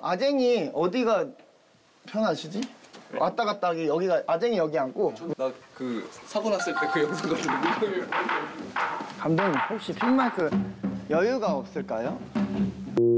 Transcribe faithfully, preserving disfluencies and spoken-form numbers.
아쟁이 어디가 편하시지? 왔다 갔다 하기 여기가 아쟁이 여기 앉고. 나 그 사고 났을 때 그 영상 같은 거. 감독님 혹시 핀마이크 여유가 없을까요?